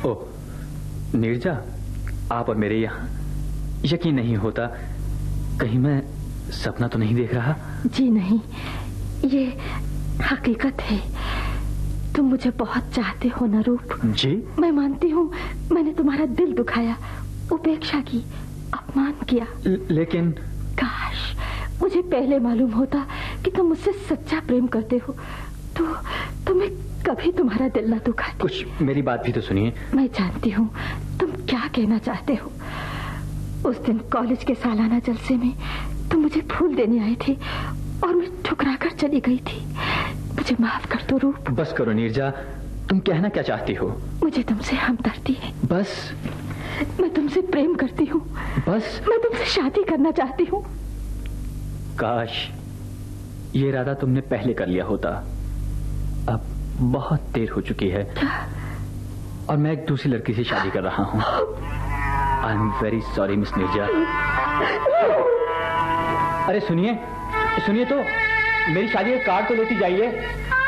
ओह नीरजा, आप और मेरे यहाँ यकीन नहीं होता, कहीं मैं सपना तो नहीं देख रहा? जी नहीं, ये हकीकत है। तुम मुझे बहुत चाहते हो ना रूप? जी। मैं मानती हूँ मैंने तुम्हारा दिल दुखाया, उपेक्षा की, अपमान किया। लेकिन काश मुझे पहले मालूम होता कि तुम मुझसे सच्चा प्रेम करते हो तो मैं कभी तुम्हारा दिल ना दुखाती। कुछ मेरी बात भी तो सुनिए। मैं जानती हूँ तुम क्या कहना चाहते हो। उस दिन कॉलेज के सालाना जलसे में तुम मुझे फूल देने आए थे और मैं ठुकरा कर चली गई थी। मुझे माफ कर दो रूप। बस करो नीरजा, तुम कहना क्या चाहती हो? मुझे तुमसे हमदर्दी है। बस। मैं तुमसे प्रेम करती हूँ। बस। मैं तुमसे शादी करना चाहती हूँ। काश ये इरादा तुमने पहले कर लिया होता। अब बहुत देर हो चुकी है। क्या? और मैं एक दूसरी लड़की से शादी कर रहा हूँ। I am very sorry miss Neerja. अरे सुनिए, सुनिए तो, मेरी शादी का कार्ड तो लेती जाइए।